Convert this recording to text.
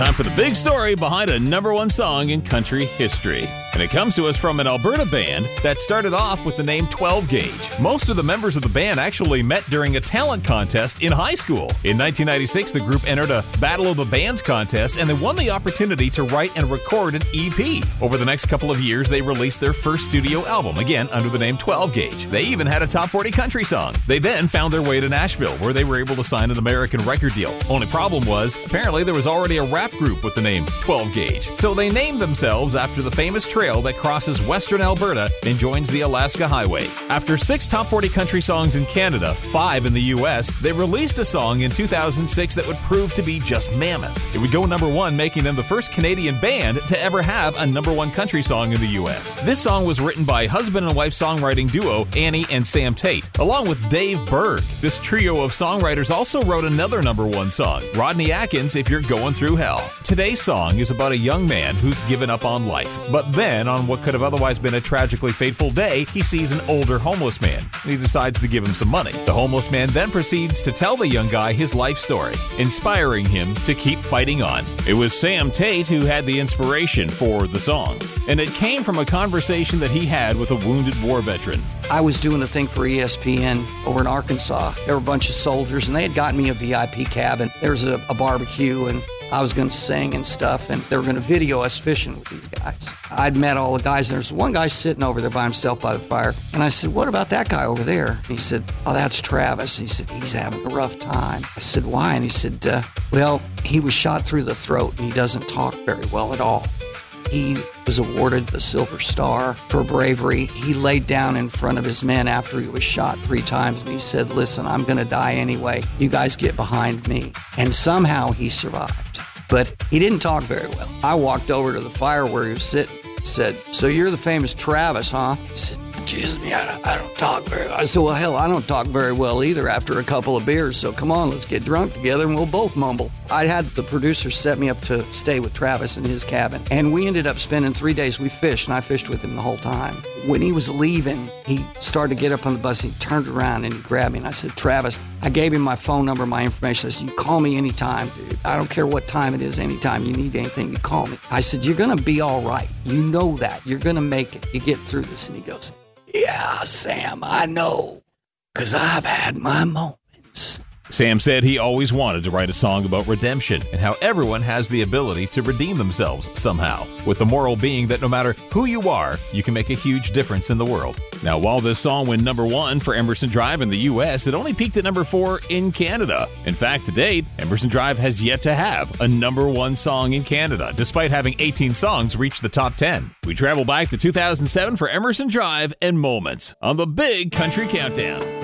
Time for the big story behind a number one song in country history. And it comes to us from an Alberta band that started off with the name 12 Gauge. Most of the members of the band actually met during a talent contest in high school. In 1996, the group entered a Battle of the Bands contest, and they won the opportunity to write and record an EP. Over the next couple of years, they released their first studio album, again under the name 12 Gauge. They even had a top 40 country song. They then found their way to Nashville, where they were able to sign an American record deal. Only problem was, apparently there was already a rap group with the name 12 Gauge. So they named themselves after the famous trail that crosses western Alberta and joins the Alaska Highway. After 6 top 40 country songs in Canada, 5 in the US, they released a song in 2006 that would prove to be just mammoth. It would go number 1, making them the first Canadian band to ever have a number 1 country song in the US. This song was written by husband and wife songwriting duo Annie and Sam Tate, along with Dave Berg. This trio of songwriters also wrote another number 1 song, Rodney Atkins' If You're Going Through Hell. Today's song is about a young man who's given up on life, but then on what could have otherwise been a tragically fateful day, he sees an older homeless man, and he decides to give him some money. The homeless man then proceeds to tell the young guy his life story, inspiring him to keep fighting on. It was Sam Tate who had the inspiration for the song, and it came from a conversation that he had with a wounded war veteran. I was doing a thing for ESPN over in Arkansas. There were a bunch of soldiers, and they had gotten me a VIP cabin. There was a barbecue, and I was going to sing and stuff, and they were going to video us fishing with these guys. I'd met all the guys, and there's one guy sitting over there by himself by the fire. And I said, what about that guy over there? And he said, oh, that's Travis. He said, he's having a rough time. I said, why? And he said, well, he was shot through the throat, and he doesn't talk very well at all. He was awarded the Silver Star for bravery. He laid down in front of his men after he was shot 3 times, and he said, listen, I'm going to die anyway. You guys get behind me. And somehow he survived. But he didn't talk very well. I walked over to the fire where he was sitting. Said, so you're the famous Travis, huh? He said, excuse me, I don't talk very well. I said, well, hell, I don't talk very well either after a couple of beers, so come on, let's get drunk together and we'll both mumble. I had the producer set me up to stay with Travis in his cabin, and we ended up spending 3 days. We fished, and I fished with him the whole time. When he was leaving, he started to get up on the bus, and he turned around and he grabbed me, and I said, Travis, I gave him my phone number, my information. I said, you call me anytime, dude. I don't care what time it is, anytime you need anything, you call me. I said, you're going to be all right. You know that. You're going to make it. You get through this. And he goes, yeah, Sam, I know, because I've had my moments. Sam said he always wanted to write a song about redemption and how everyone has the ability to redeem themselves somehow, with the moral being that no matter who you are, you can make a huge difference in the world. Now, while this song went number 1 for Emerson Drive in the U.S., it only peaked at number 4 in Canada. In fact, to date, Emerson Drive has yet to have a number 1 song in Canada, despite having 18 songs reach the top 10. We travel back to 2007 for Emerson Drive and Moments on the Big Country Countdown.